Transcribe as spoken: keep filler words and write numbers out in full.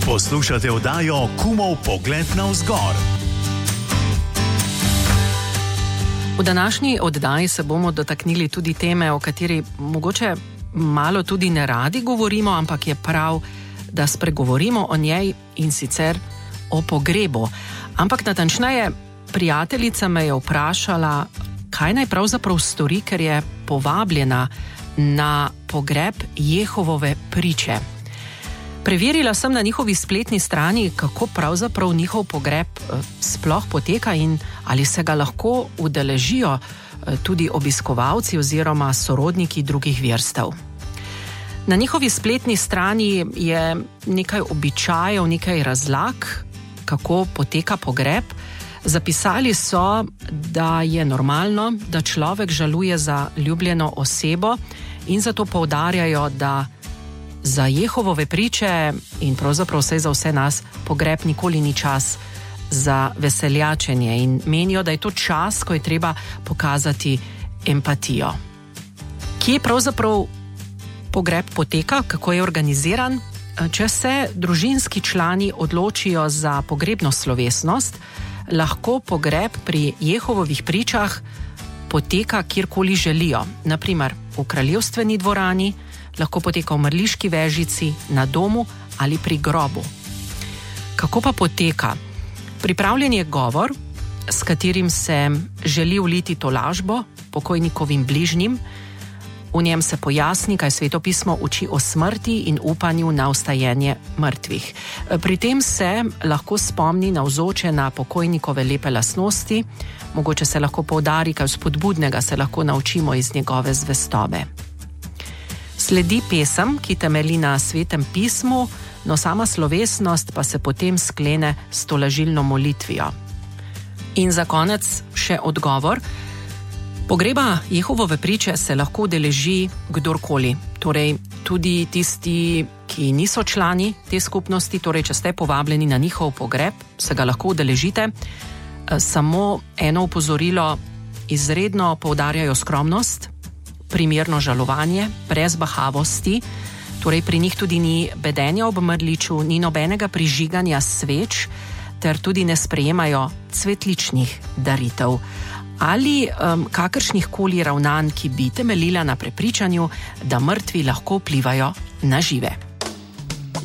Poslušate oddajo Kumov pogled navzgor. V današnji oddaji se bomo dotaknili tudi teme, o kateri mogoče malo tudi ne radi govorimo, ampak je prav, da spregovorimo o njej, in sicer o pogrebu. Ampak natančneje, prijateljica me je vprašala, kaj naj pravzaprav stori, ker je povabljena na pogreb Jehovove priče. Preverila sem na njihovi spletni strani, kako pravzaprav njihov pogreb sploh poteka in ali se ga lahko udeležijo tudi obiskovalci oziroma sorodniki drugih verstev. Na njihovi spletni strani je nekaj običajev, nekaj razlag, kako poteka pogreb. Zapisali so, da je normalno, da človek žaluje za ljubljeno osebo, in zato poudarjajo, da za Jehovove priče in pravzaprav vse za vse nas pogreb nikoli ni čas za veseljačenje, in menijo, da je to čas, ko je treba pokazati empatijo. Kje pravzaprav pogreb poteka, kako je organiziran? Če se družinski člani odločijo za pogrebno slovesnost, lahko pogreb pri Jehovovih pričah poteka kjerkoli želijo. Naprimer v kraljevstveni dvorani, lahko poteka v mrliški vežici, na domu ali pri grobu. Kako pa poteka? Pripravljen je govor, s katerim se želi vliti tolažbo pokojnikovim bližnjim. V njem se pojasni, kaj Sveto pismo uči o smrti in upanju na vstajenje mrtvih. Pri tem se lahko spomni navzoče na pokojnikove lepe lastnosti, mogoče se lahko poudari, kaj spodbudnega se lahko naučimo iz njegove zvestobe. Sledi pesem, ki temelji na Svetem pismu, no sama slovesnost pa se potem sklene s tolažilno molitvijo. In za konec še odgovor. Pogreba Jehovove priče se lahko udeleži kdorkoli, torej tudi tisti, ki niso člani te skupnosti, torej če ste povabljeni na njihov pogreb, se ga lahko udeležite. Samo eno opozorilo, izredno poudarjajo skromnost, primerno žalovanje, brez bahavosti, torej pri njih tudi ni bedenja ob mrliču, ni nobenega prižiganja sveč, ter tudi ne sprejemajo cvetličnih daritev ali um, kakršnih koli ravnanj, ki bi temeljila na prepričanju, da mrtvi lahko vplivajo na žive.